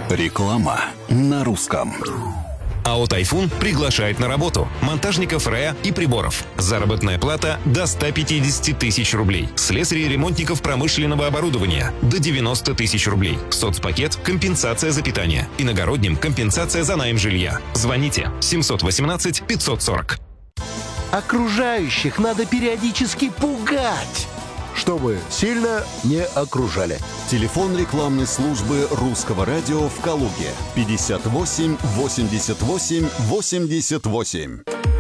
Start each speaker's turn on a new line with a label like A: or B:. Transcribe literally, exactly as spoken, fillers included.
A: Реклама на русском.
B: АО «Тайфун» приглашает на работу монтажников РЭА и приборов. Заработная плата до ста пятидесяти тысяч рублей. Слесарей и ремонтников промышленного оборудования до девяноста тысяч рублей. Соцпакет – компенсация за питание. Иногородним – компенсация за найм жилья. Звоните семьсот восемнадцать пятьсот сорок.
C: Окружающих надо периодически пугать, чтобы сильно не окружали.
A: Телефон рекламной службы Русского радио в Калуге пятьдесят восемь восемьдесят восемь восемьдесят восемь.